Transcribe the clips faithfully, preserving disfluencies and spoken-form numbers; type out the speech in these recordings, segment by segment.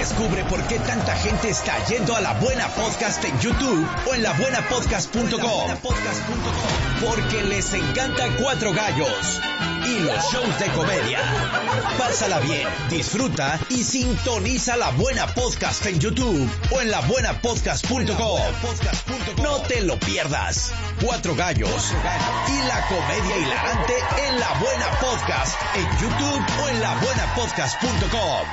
Descubre por qué tanta gente está yendo a La Buena Podcast en YouTube o en la buena podcast punto com. Porque les encanta Cuatro Gallos y los shows de comedia. Pásala bien, disfruta y sintoniza La Buena Podcast en YouTube o en la buena podcast punto com. No te lo pierdas. Cuatro Gallos y la comedia hilarante en La Buena Podcast en YouTube o en la buena podcast punto com.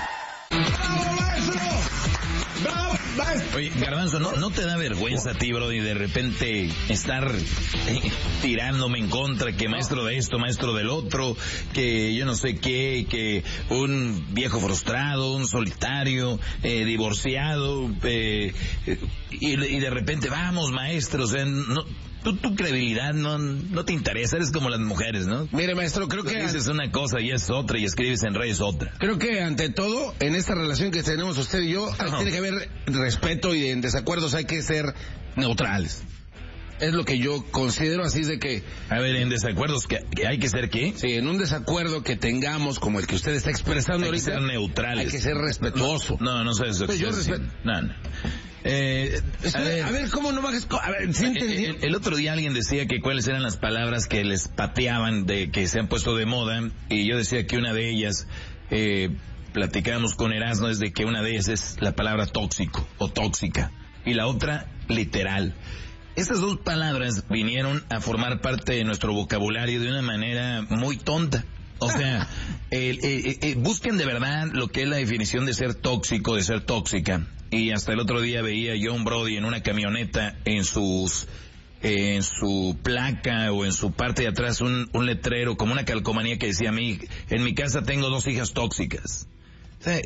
Oye, Garbanzo, ¿no, ¿no te da vergüenza a ti, bro, y de repente estar eh, tirándome en contra, que maestro de esto, maestro del otro, que yo no sé qué, que un viejo frustrado, un solitario, eh, divorciado, eh, eh, y, y de repente, vamos, maestro, o sea, no... Tu, tu credibilidad no, no te interesa, eres como las mujeres, ¿no? Mire, maestro, creo Tú que... dices una cosa y es otra, y escribes en redes otra. Creo que ante todo, en esta relación que tenemos usted y yo, Ajá. tiene que haber respeto y en desacuerdos hay que ser neutrales. Es lo que yo considero, así es de que... A ver, en desacuerdos, ¿que, que hay que ser qué? Sí, en un desacuerdo que tengamos, como el que usted está expresando Hay que ahorita... ser neutrales. Hay que ser respetuoso. No, no sé eso. Pues yo sí, respeto. No, no. Eh, a, ver, a ver, ¿cómo no bajes? A ver, ¿sí entendí? el, el otro día alguien decía que cuáles eran las palabras que les pateaban, de que se han puesto de moda, y yo decía que una de ellas, eh, platicábamos con Erasmo, es de que una de ellas es la palabra tóxico o tóxica, y la otra literal. Estas dos palabras vinieron a formar parte de nuestro vocabulario de una manera muy tonta. O sea, eh, eh, eh, busquen de verdad lo que es la definición de ser tóxico, de ser tóxica. Y hasta el otro día veía yo a un Brody en una camioneta, en sus, eh, en su placa o en su parte de atrás un, un letrero, como una calcomanía que decía: mi, en mi casa tengo dos hijas tóxicas. O sea,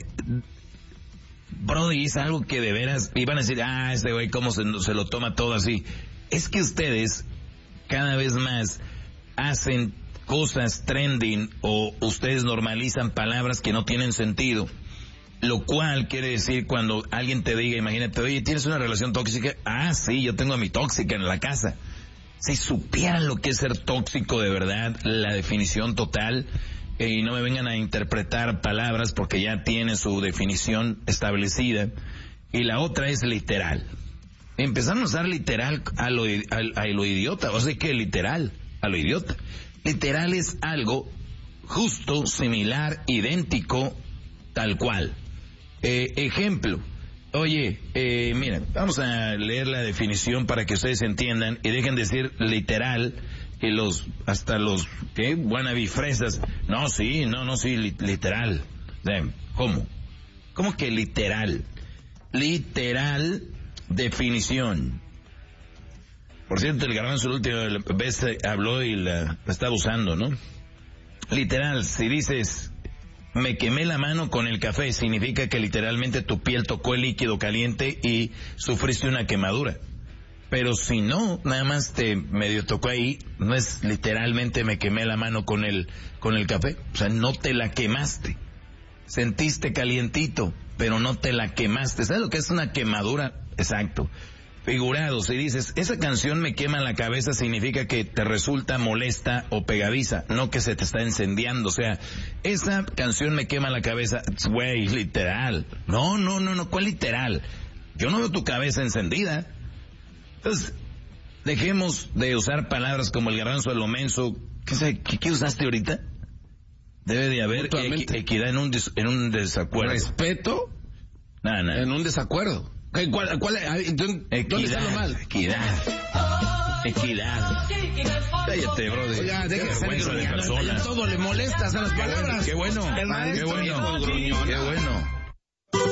Brody, es algo que de veras iban a decir, ah, este güey cómo se, se lo toma todo así. Es que ustedes cada vez más hacen cosas trending o ustedes normalizan palabras que no tienen sentido, lo cual quiere decir cuando alguien te diga, imagínate, oye, ¿tienes una relación tóxica? Ah, sí, yo tengo a mi tóxica en la casa. Si supieran lo que es ser tóxico de verdad, la definición total, eh, y no me vengan a interpretar palabras porque ya tienen su definición establecida. Y la otra es literal. Empezaron a usar literal a lo, a, a lo idiota, o sea que literal, a lo idiota. Literal es algo justo, similar, idéntico, tal cual. Eh, ejemplo, oye, eh, mira, vamos a leer la definición para que ustedes entiendan y dejen de decir literal y los, hasta los, ¿qué? Guanabifresas. No, sí, no, no, sí, li, literal. ¿Cómo? ¿Cómo que literal? Literal definición. Por cierto, el Garbanzo la última vez habló y la, la estaba usando, ¿no? Literal, si dices, me quemé la mano con el café, significa que literalmente tu piel tocó el líquido caliente y sufriste una quemadura. Pero si no, nada más te medio tocó ahí, no es literalmente me quemé la mano con el, con el café. O sea, no te la quemaste. Sentiste calientito, pero no te la quemaste. ¿Sabes lo que es una quemadura? Exacto. Figurado, si dices, esa canción me quema la cabeza, significa que te resulta molesta o pegadiza, no que se te está incendiando. O sea, esa canción me quema la cabeza, güey, literal. No, no, no, no, ¿cuál literal? Yo no veo tu cabeza encendida. Entonces, dejemos de usar palabras como el Garbanzo de lo menso. ¿Qué, qué, qué usaste ahorita? Debe de haber equi, equidad en un, des, en un desacuerdo. ¿Respeto? Nada, nada. En un desacuerdo. ¿Cuál, cuál, ¿Dónde equidad, está lo mal? Equidad. Equidad. Cállate, brother. Oiga, qué vergüenza de persona. Todo le molestas a las palabras. Qué bueno, qué bueno, qué bueno.